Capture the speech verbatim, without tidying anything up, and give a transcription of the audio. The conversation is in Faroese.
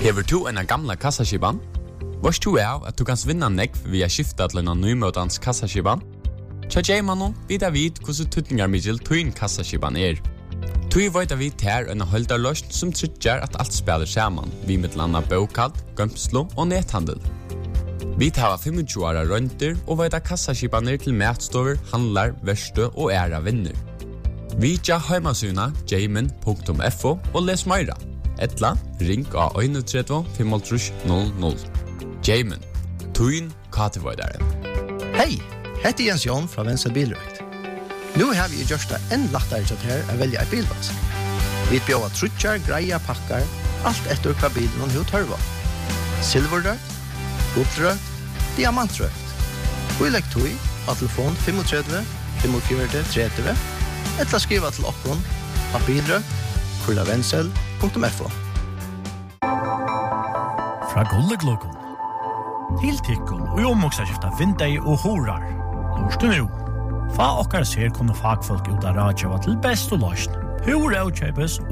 Hever du en gamla kassaskiban? Varst du av at du kan vinna nekv via skifta til en nymøtans kassaskiban? Tja Jaymanon vita vid hvordan tutningar middel tuin kassaskiban er. Tui vita vid ter en holdarløsn som tryggjar at alt spelar saman, vi mittlanda bokald, gømslo og nethandel. Vi tar tjugofem åra rønter og vita kassaskibaner til matstover, handlar, verstø og æra vinner. Vi tja heimasuna jayman punktum f o og les meira. Etla, ring av tre ett fem null null. Jayman, tuin katevoidare. Hei, heter Jens Jon fra Venstre Bilrøkt. Nu har vi gjort det enn lettere til her å velge et bilvask. Vi bjør trutjar, greia, pakkar, alt etter hva bilen og tørva. Silverrøkt, guldrøkt, diamantrøkt. Vi legger tog av telefon tre fem fem fire tre eller skriva til okkon av bilrøkt, kurla vensel punktum f o. Fra Gullegluggen til tikkun og omvoksaskifta vindei og horar. Lorstu nu. Fa okkar ser kunne fagfolk ut av radjava til best og løsn. Hur er